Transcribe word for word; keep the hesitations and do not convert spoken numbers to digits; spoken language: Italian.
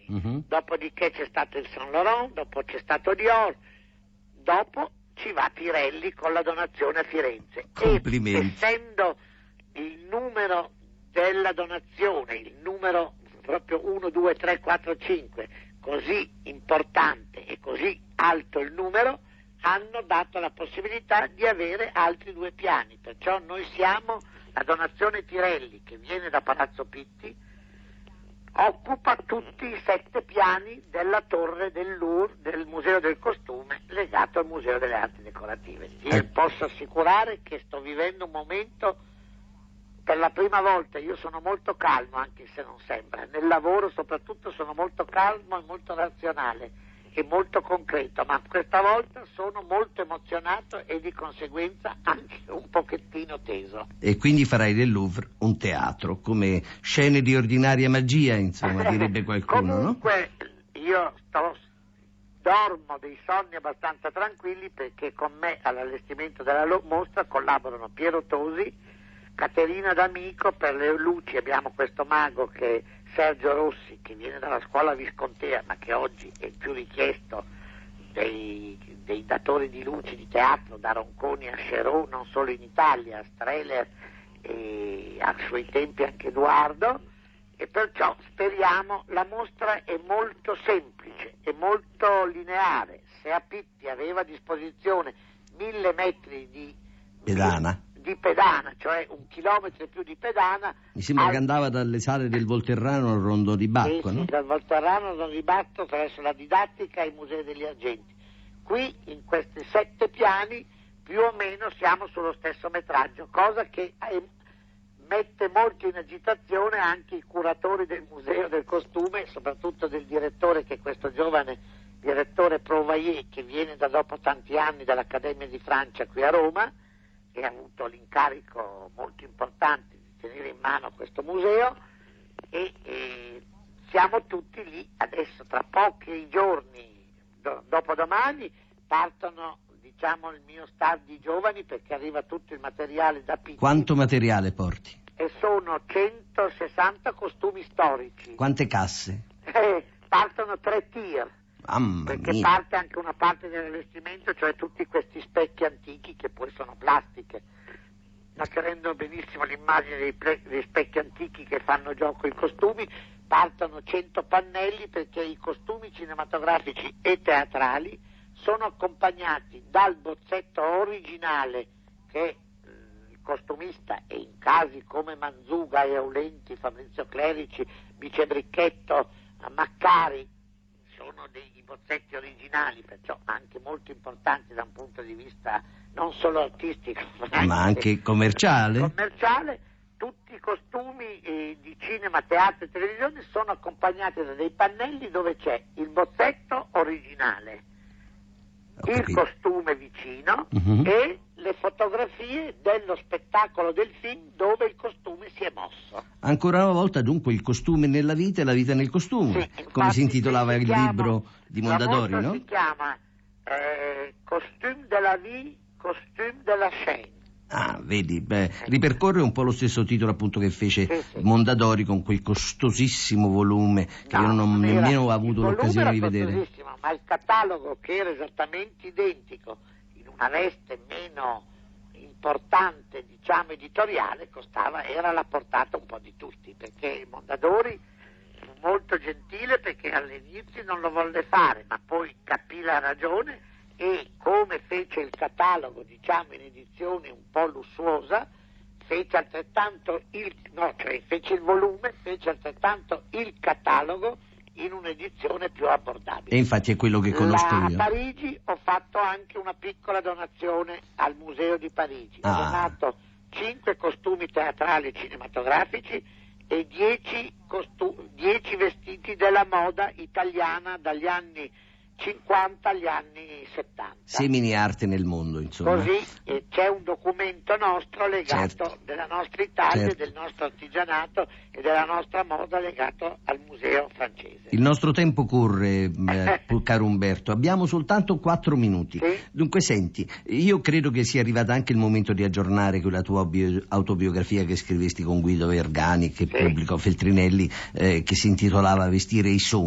uh-huh. dopodiché c'è stato il Saint Laurent, dopo c'è stato Dior, dopo ci va Pirelli con la donazione a Firenze. Complimenti. E essendo il numero della donazione, il numero proprio uno, due, tre, quattro, cinque, così importante e così alto il numero, hanno dato la possibilità di avere altri due piani, perciò noi siamo, la donazione Pirelli che viene da Palazzo Pitti occupa tutti i sette piani della torre del Louvre, del Museo del Costume, legato al Museo delle Arti Decorative. Io eh. posso assicurare che sto vivendo un momento, per la prima volta io sono molto calmo, anche se non sembra, nel lavoro soprattutto sono molto calmo e molto razionale e molto concreto, ma questa volta sono molto emozionato e di conseguenza anche un pochettino teso. E quindi farai del Louvre un teatro, come scene di ordinaria magia, insomma, direbbe qualcuno, Comunque, no? io sto, dormo dei sonni abbastanza tranquilli perché con me all'allestimento della mostra collaborano Piero Tosi, Caterina D'Amico per le luci, abbiamo questo mago che è Sergio Rossi, che viene dalla scuola viscontea ma che oggi è il più richiesto dei, dei datori di luci di teatro, da Ronconi a Cherot, non solo in Italia, a Streller e a suoi tempi anche Edoardo, e perciò speriamo, la mostra è molto semplice, è molto lineare. Se a Pitti aveva a disposizione mille metri di pedana, di pedana, cioè un chilometro e più di pedana. Mi sembra al... che andava dalle sale del Volterrano al Rondo di Bacco, sì, no? Sì, dal Volterrano al Rondo di Bacco attraverso la didattica ai Musei degli Argenti. Qui, in questi sette piani, più o meno siamo sullo stesso metraggio, cosa che è... mette molto in agitazione anche i curatori del Museo del Costume, soprattutto del direttore, che è questo giovane direttore Provaier, che viene da dopo tanti anni dall'Accademia di Francia qui a Roma, e ha avuto l'incarico molto importante di tenere in mano questo museo, e, e siamo tutti lì adesso. Tra pochi giorni, do, dopodomani, partono, diciamo, il mio staff di giovani, perché arriva tutto il materiale da Pitti. Quanto materiale porti? E sono centosessanta costumi storici. Quante casse? Eh, partono tre tier. Mamma perché mia. parte anche una parte dell'allestimento, cioè tutti questi specchi antichi che poi sono plastiche, ma che rendono benissimo l'immagine dei, ple- dei specchi antichi che fanno gioco ai costumi. Partono cento pannelli, perché i costumi cinematografici e teatrali sono accompagnati dal bozzetto originale che eh, il costumista, e in casi come Manzuga e Aulenti, Fabrizio Clerici, Bice Bricchetto, Maccari, sono dei bozzetti originali, perciò anche molto importanti da un punto di vista non solo artistico ma anche, ma anche commerciale. commerciale. Tutti i costumi eh, di cinema, teatro e televisione sono accompagnati da dei pannelli dove c'è il bozzetto originale, Ho il capito. costume vicino uh-huh. e le fotografie dello spettacolo del film dove il costume si è mosso. Ancora una volta dunque il costume nella vita e la vita nel costume, Sì, infatti, come si intitolava si il chiama, libro di Mondadori, la no? Si chiama eh, Costume de la vie, Costume de la scène. Ah, vedi, beh, ripercorre un po' lo stesso titolo appunto che fece Sì, sì. Mondadori con quel costosissimo volume che No, io non ho non era- nemmeno avuto il volume l'occasione di era vedere. costosissimo, ma il catalogo, che era esattamente identico, in una veste meno importante, diciamo editoriale, costava, era alla portata un po' di tutti, perché Mondadori fu molto gentile, perché all'inizio non lo volle fare, ma poi capì la ragione, e come fece il catalogo, diciamo, in edizione un po' lussuosa, fece altrettanto il no, cioè fece il volume, fece altrettanto il catalogo in un'edizione più abbordabile. E infatti è quello che conosco La, io. A Parigi ho fatto anche una piccola donazione al Museo di Parigi. Ho Ah. donato cinque costumi teatrali e cinematografici e dieci vestiti della moda italiana dagli anni cinquanta agli anni settanta. Semini arte nel mondo, insomma. Così eh, c'è un documento nostro legato, Certo. della nostra Italia, Certo. del nostro artigianato e della nostra moda legato al museo francese. Il nostro tempo corre, eh, caro Umberto, abbiamo soltanto quattro minuti. Sì. Dunque senti, io credo che sia arrivato anche il momento di aggiornare quella tua bio- autobiografia che scrivesti con Guido Vergani, che Sì. pubblicò Feltrinelli, eh, che si intitolava Vestire i sogni.